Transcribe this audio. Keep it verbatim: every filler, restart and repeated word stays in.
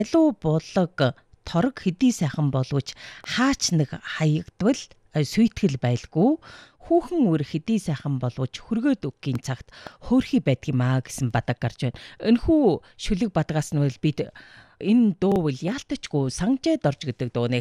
Илүү булаг торог хэдий сайхан боловч хаач нэг хаягдвал сүйтгэл байлгүй. Хүүхэн үр хэдий сайхан боловч хүргээд өггийн цагт хөөрхий байдгиймаа гэсэн бадаг гарч байна. Энэхүү шүлэг бадгаас нь бол бид энэ дуу бол яалтчгүй санжээд орж гэдэг дуу нэ